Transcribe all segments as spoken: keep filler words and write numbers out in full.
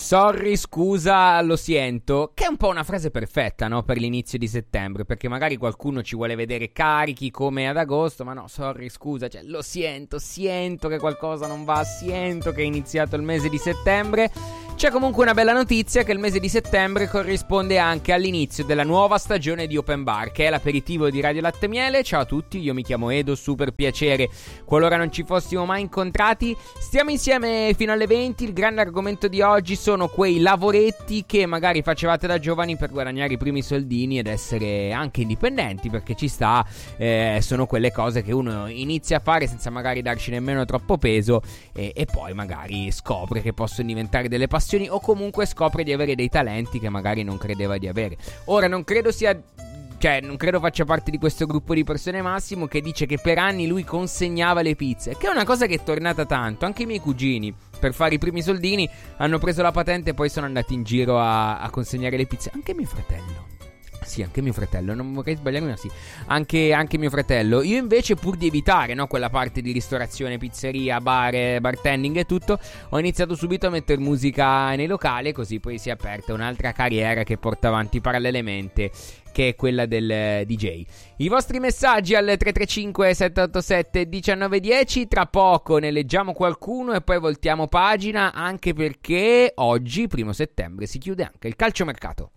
sorry, scusa, lo sento, che è un po' una frase perfetta, no, per l'inizio di settembre, perché magari qualcuno ci vuole vedere carichi come ad agosto, ma no, sorry, scusa, cioè lo sento, sento che qualcosa non va, sento che è iniziato il mese di settembre. C'è comunque una bella notizia, che il mese di settembre corrisponde anche all'inizio della nuova stagione di Open Bar, che è l'aperitivo di Radio Latte Miele. Ciao a tutti, io mi chiamo Edo, super piacere. Qualora non ci fossimo mai incontrati, stiamo insieme fino alle venti. Il grande argomento di oggi sono quei lavoretti che magari facevate da giovani per guadagnare i primi soldini ed essere anche indipendenti, perché ci sta, eh, sono quelle cose che uno inizia a fare senza magari darci nemmeno troppo peso e, e poi magari scopre che possono diventare delle passioni, o comunque scopre di avere dei talenti che magari non credeva di avere. Ora non credo sia, cioè non credo faccia parte di questo gruppo di persone, Massimo, che dice che per anni lui consegnava le pizze, che è una cosa che è tornata tanto. Anche i miei cugini, per fare i primi soldini, hanno preso la patente e poi sono andati in giro a, a consegnare le pizze. Anche mio fratello. Sì, anche mio fratello, non vorrei sbagliarmi, ma sì, anche, anche mio fratello. Io invece, pur di evitare, no, quella parte di ristorazione, pizzeria, bar, bartending e tutto, ho iniziato subito a mettere musica nei locali, così poi si è aperta un'altra carriera che porta avanti parallelamente, che è quella del D J. I vostri messaggi al tre tre cinque sette otto sette uno nove uno zero. Tra poco ne leggiamo qualcuno e poi voltiamo pagina, anche perché oggi, primo settembre, si chiude anche il calciomercato.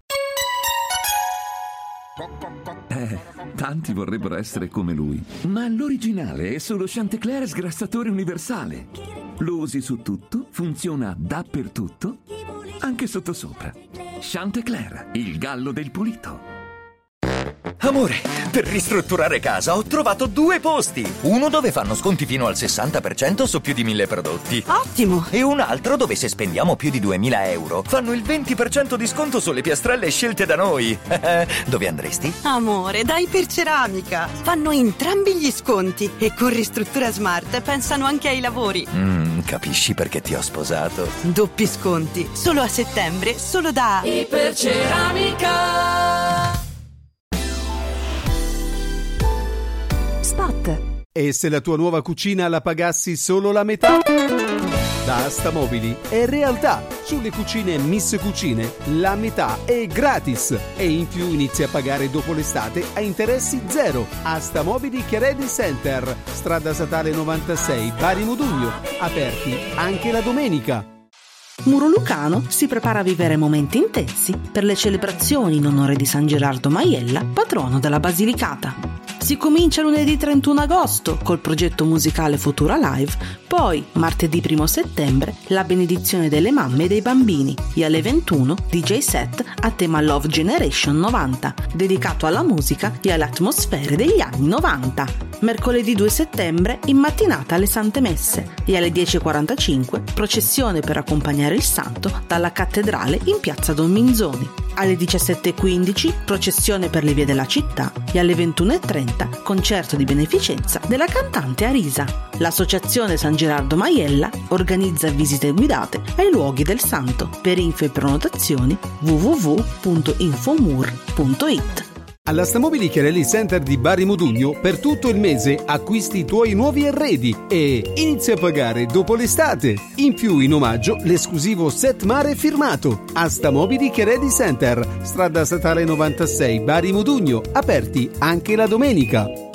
Eh, tanti vorrebbero essere come lui, ma l'originale è solo Chantecler sgrassatore universale. Lo usi su tutto, funziona dappertutto, anche sottosopra. Chantecler, il gallo del pulito. Amore, per ristrutturare casa ho trovato due posti. Uno dove fanno sconti fino al sessanta per cento su più di mille prodotti. Ottimo! E un altro dove, se spendiamo più di duemila euro, fanno il venti per cento di sconto sulle piastrelle scelte da noi. Dove andresti? Amore, dai per Ceramica. Fanno entrambi gli sconti e con Ristruttura Smart pensano anche ai lavori. Mm, capisci perché ti ho sposato? Doppi sconti, solo a settembre, solo da Iperceramica. Spot. E se la tua nuova cucina la pagassi solo la metà? Da Asta Mobili è realtà. Sulle cucine Miss Cucine la metà è gratis e in più inizi a pagare dopo l'estate a interessi zero. Asta Mobili Chiaredi Center, strada statale novantasei, Bari Modugno, aperti anche la domenica. Muro Lucano si prepara a vivere momenti intensi per le celebrazioni in onore di San Gerardo Maiella, patrono della Basilicata. Si comincia lunedì trentuno agosto col progetto musicale Futura Live, poi martedì primo settembre la benedizione delle mamme e dei bambini e alle ventuno D J set a tema Love Generation novanta, dedicato alla musica e alle atmosfere degli anni novanta. Mercoledì due settembre in mattinata alle Sante Messe e alle dieci e quarantacinque processione per accompagnare il santo dalla cattedrale in piazza Don Minzoni. Alle diciassette e quindici processione per le vie della città e alle ventuno e trenta concerto di beneficenza della cantante Arisa. L'associazione San Gerardo Maiella organizza visite guidate ai luoghi del santo. Per info e prenotazioni w w w punto infomur punto it. Alla Stamobili Chiarelli Center di Bari Modugno per tutto il mese acquisti i tuoi nuovi arredi e inizia a pagare dopo l'estate. In più, in omaggio, l'esclusivo set mare firmato. A Stamobili Chiarelli Center, strada statale novantasei, Bari Modugno, aperti anche la domenica.